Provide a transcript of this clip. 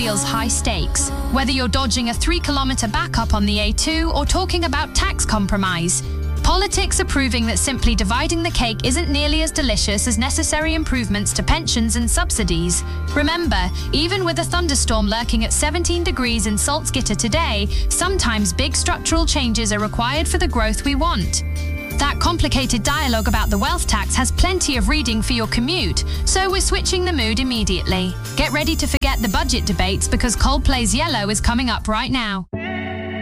feels high stakes. Whether you're dodging a 3-kilometre backup on the A2 or talking about tax compromise, politics are proving that simply dividing the cake isn't nearly as delicious as necessary improvements to pensions and subsidies. Remember, even with a thunderstorm lurking at 17 degrees in Salzgitter today, sometimes big structural changes are required for the growth we want. That complicated dialogue about the wealth tax has plenty of reading for your commute, so we're switching the mood immediately. Get ready to forget the budget debates because Coldplay's Yellow is coming up right now.